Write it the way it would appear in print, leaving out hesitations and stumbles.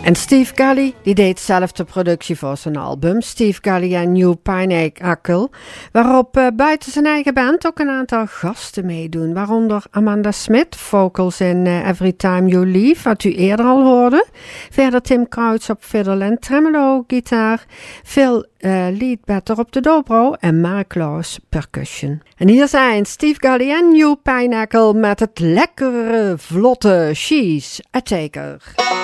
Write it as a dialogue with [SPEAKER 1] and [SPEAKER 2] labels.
[SPEAKER 1] En Steve Galli die deed zelf de productie voor zijn album Steve Galli en New Pineapple, waarop buiten zijn eigen band ook een aantal gasten meedoen, waaronder Amanda Smith, vocals in Every Time You Leave, wat u eerder al hoorde. Verder Tim Crouch op fiddle en tremolo gitaar, Phil Leadbetter op de dobro en Mark Klaus percussion. En hier zijn Steve Galli en New Pineapple met het lekkere, vlotte She's a Taker.